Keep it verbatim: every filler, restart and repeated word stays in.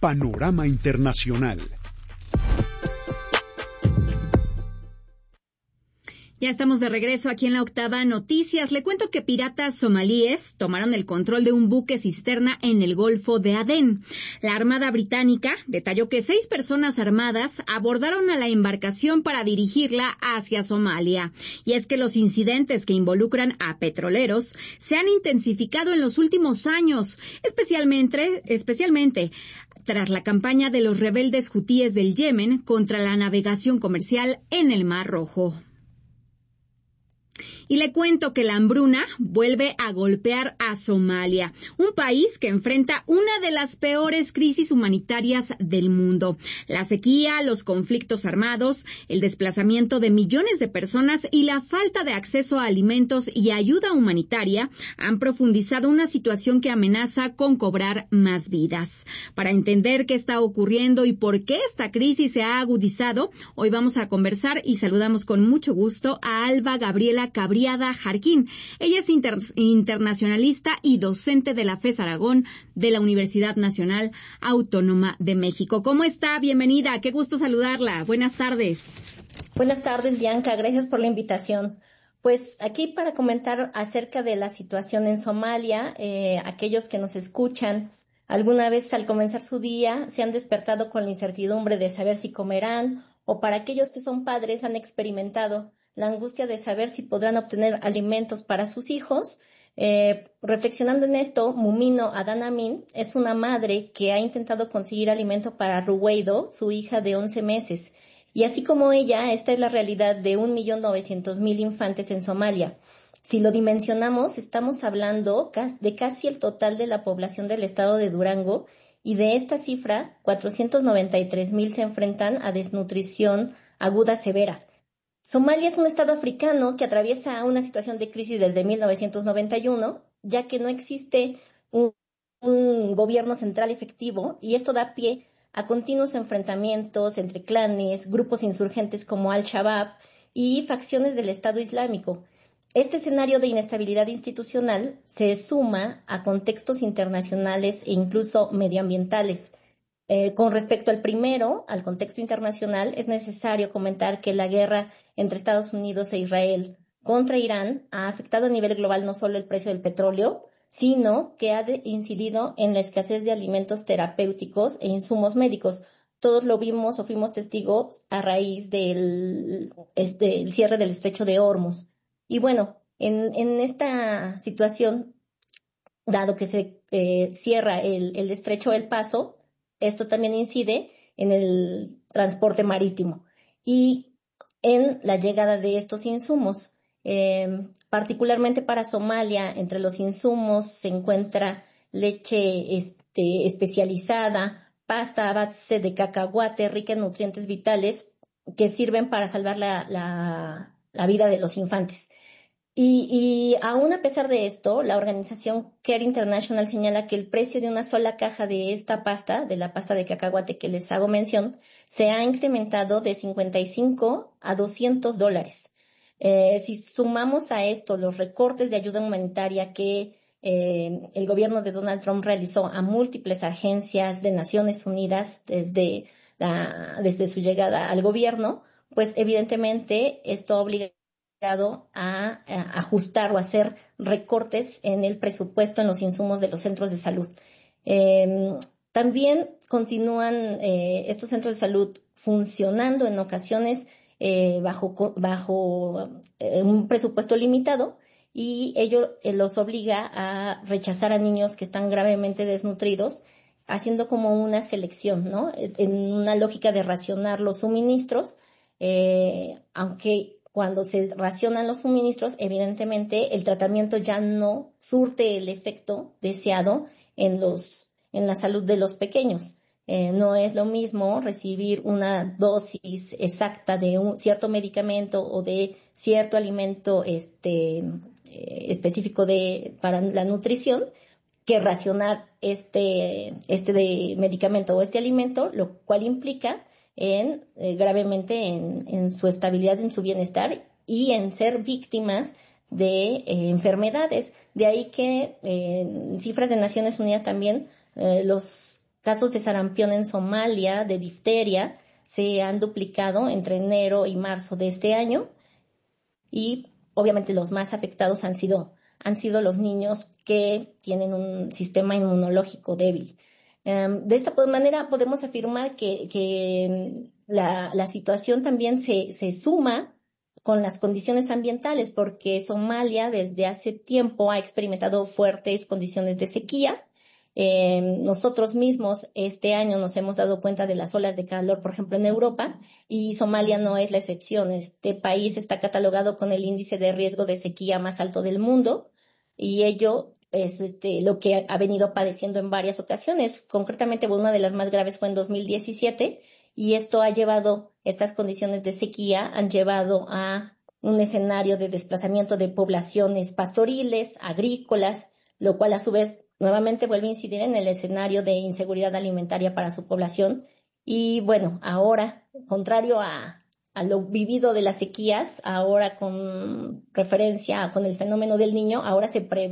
Panorama Internacional. Ya estamos de regreso aquí en la Octava Noticias. Le cuento que piratas somalíes tomaron el control de un buque cisterna en el Golfo de Adén. La Armada Británica detalló que seis personas armadas abordaron a la embarcación para dirigirla hacia Somalia. Y es que los incidentes que involucran a petroleros se han intensificado en los últimos años, especialmente, especialmente tras la campaña de los rebeldes hutíes del Yemen contra la navegación comercial en el Mar Rojo. Y le cuento que la hambruna vuelve a golpear a Somalia, un país que enfrenta una de las peores crisis humanitarias del mundo. La sequía, los conflictos armados, el desplazamiento de millones de personas y la falta de acceso a alimentos y ayuda humanitaria han profundizado una situación que amenaza con cobrar más vidas. Para entender qué está ocurriendo y por qué esta crisis se ha agudizado, hoy vamos a conversar y saludamos con mucho gusto a Alba Gabriela Cabrera Jarquín. Ella es inter, internacionalista y docente de la FES Aragón de la Universidad Nacional Autónoma de México. ¿Cómo está? Bienvenida. Qué gusto saludarla. Buenas tardes. Buenas tardes, Bianca. Gracias por la invitación. Pues aquí para comentar acerca de la situación en Somalia, eh, aquellos que nos escuchan, alguna vez al comenzar su día se han despertado con la incertidumbre de saber si comerán, o para aquellos que son padres han experimentado la angustia de saber si podrán obtener alimentos para sus hijos. Eh, reflexionando en esto, Mumino Adán Amin es una madre que ha intentado conseguir alimento para Ruweido, su hija de once meses. Y así como ella, esta es la realidad de un millón novecientos mil infantes en Somalia. Si lo dimensionamos, estamos hablando de casi el total de la población del estado de Durango, y de esta cifra, cuatrocientos noventa y tres mil se enfrentan a desnutrición aguda severa. Somalia es un estado africano que atraviesa una situación de crisis desde mil novecientos noventa y uno, ya que no existe un, un gobierno central efectivo, y esto da pie a continuos enfrentamientos entre clanes, grupos insurgentes como Al-Shabaab y facciones del Estado Islámico. Este escenario de inestabilidad institucional se suma a contextos internacionales e incluso medioambientales. Eh, con respecto al primero, al contexto internacional, es necesario comentar que la guerra entre Estados Unidos e Israel contra Irán ha afectado a nivel global no solo el precio del petróleo, sino que ha de, incidido en la escasez de alimentos terapéuticos e insumos médicos. Todos lo vimos o fuimos testigos a raíz del este, el cierre del estrecho de Hormuz. Y bueno, en, en esta situación, dado que se eh, cierra el, el estrecho El Paso, esto también incide en el transporte marítimo y en la llegada de estos insumos. Eh, particularmente para Somalia, entre los insumos se encuentra leche este, especializada, pasta a base de cacahuate rica en nutrientes vitales que sirven para salvar la, la, la vida de los infantes. Y, y aún a pesar de esto, la organización Care International señala que el precio de una sola caja de esta pasta, de la pasta de cacahuate que les hago mención, se ha incrementado de cincuenta y cinco a doscientos dólares. Eh, si sumamos a esto los recortes de ayuda humanitaria que eh, el gobierno de Donald Trump realizó a múltiples agencias de Naciones Unidas desde, la, desde su llegada al gobierno, pues evidentemente esto obliga A, a ajustar o hacer recortes en el presupuesto, en los insumos de los centros de salud. Eh, también continúan eh, estos centros de salud funcionando en ocasiones eh, bajo, bajo eh, un presupuesto limitado, y ello eh, los obliga a rechazar a niños que están gravemente desnutridos, haciendo como una selección, ¿no? En una lógica de racionar los suministros, eh, aunque cuando se racionan los suministros, evidentemente el tratamiento ya no surte el efecto deseado en los en la salud de los pequeños. Eh, no es lo mismo recibir una dosis exacta de un cierto medicamento o de cierto alimento este eh, específico de para la nutrición, que racionar este este de medicamento o este alimento, lo cual implica en eh, gravemente en, en su estabilidad, en su bienestar y en ser víctimas de eh, enfermedades. De ahí que eh, en cifras de Naciones Unidas también eh, los casos de sarampión en Somalia, de difteria, se han duplicado entre enero y marzo de este año. Y obviamente los más afectados han sido, han sido los niños que tienen un sistema inmunológico débil. Um, de esta manera podemos afirmar que, que la, la situación también se, se suma con las condiciones ambientales, porque Somalia desde hace tiempo ha experimentado fuertes condiciones de sequía. Eh, nosotros mismos este año nos hemos dado cuenta de las olas de calor, por ejemplo, en Europa, y Somalia no es la excepción. Este país está catalogado con el índice de riesgo de sequía más alto del mundo, y ello es este, lo que ha venido padeciendo en varias ocasiones. Concretamente, una de las más graves fue en dos mil diecisiete, y esto ha llevado, estas condiciones de sequía han llevado a un escenario de desplazamiento de poblaciones pastoriles, agrícolas, lo cual a su vez nuevamente vuelve a incidir en el escenario de inseguridad alimentaria para su población. Y bueno, ahora, contrario a, a lo vivido de las sequías, ahora con referencia con el fenómeno del Niño, ahora se prevé